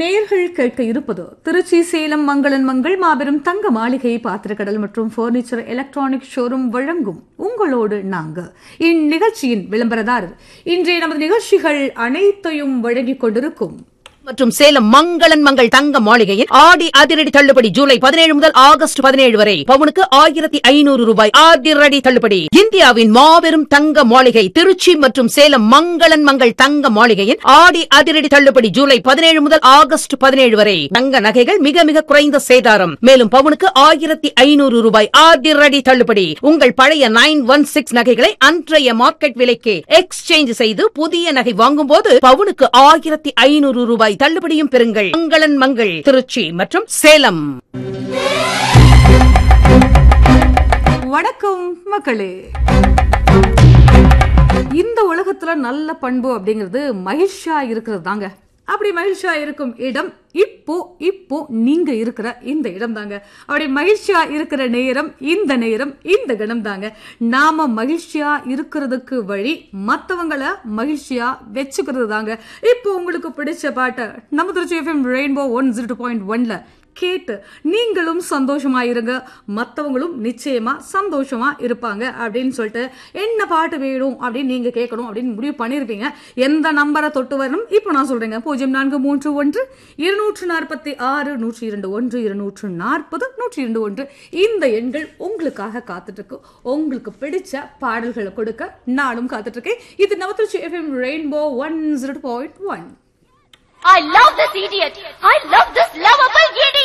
நேர்கள் கேட்க இருப்பது திருச்சி சேலம் மங்களன் மங்கள் மாபெரும் தங்க மாளிகை பாத்திரக்கடல் மற்றும் பர்னிச்சர் எலக்ட்ரானிக் ஷோரூம் வழங்கும் உங்களோடு நாங்க. இந்நிகழ்ச்சியின் விளம்பரதாரர் இன்றைய நமது நிகழ்ச்சிகள் அனைத்தையும் வழங்கிக் கொண்டிருக்கும் மற்றும் சேலம் மங்களன் மங்கள் தங்க மாளிகையில் ஆடி அதிரடி தள்ளுபடி ஜூலை 17 முதல் ஆகஸ்ட் 17 வரை பவுனுக்கு 1500 ரூபாய் அதிரடி தள்ளுபடி. இந்தியாவின் மாபெரும் தங்க மாளிகை திருச்சி மற்றும் சேலம் மங்களன் மங்கள் தங்க மாளிகையில் ஆடி அதிரடி தள்ளுபடி ஜூலை 17 முதல் ஆகஸ்ட் 17 வரை தங்க நகைகள் மிக மிக குறைந்த சேதாரம். மேலும் பவுனுக்கு 1500 ரூபாய் அதிரடி தள்ளுபடி. உங்கள் பழைய 916 நகைகளை அன்றைய மார்க்கெட் விலைக்கு எக்ஸ்சேஞ்ச் செய்து புதிய நகை வாங்கும் போது பவுனுக்கு 1500 ரூபாய் தள்ளுபடியும் பெறுங்கள். மங்களன் மங்கள் திருச்சி மற்றும் சேலம். வணக்கம் மக்களே. இந்த உலகத்துல நல்ல பண்பு அப்படிங்கிறது மகிழ்ச்சியா இருக்கிறது தாங்க. அப்படி மகிழ்ச்சியா இருக்கும் இடம் இப்போ நீங்க இருக்கிற இந்த இடம் தாங்க. அப்படி மகிழ்ச்சியா இருக்கிற நேரம் இந்த கணம் தாங்க. நாம மகிழ்ச்சியா இருக்கிறதுக்கு வழி மத்தவங்களை மகிழ்ச்சியா வச்சுக்கிறது தாங்க. இப்போ உங்களுக்கு பிடிச்ச பாட்டை நம்ம திருச்சி FM ரெயின்போ 102.1ல கேட்டு நீங்களும் சந்தோஷமா இருங்க, மற்றவங்களும் நிச்சயமா சந்தோஷமா இருப்பாங்க அப்படின்னு சொல்லிட்டு என்ன பாட்டு வேணும் அப்படின்னு நீங்க கேட்கணும் அப்படின்னு முடிவு பண்ணிருப்பீங்க. எந்த நம்பரை தொட்டு வரணும் இப்போ நான் சொல்றேங்க. 0431 246 102 240 102 இந்த எண்கள் உங்களுக்காக காத்துட்டு இருக்கு. உங்களுக்கு பிடிச்ச பாடல்களை கொடுக்க நானும் காத்துட்டு இருக்கேன். இது நம்ம Trichy FM rainbow 102.1. I love this idiot. I love this lovable idiot.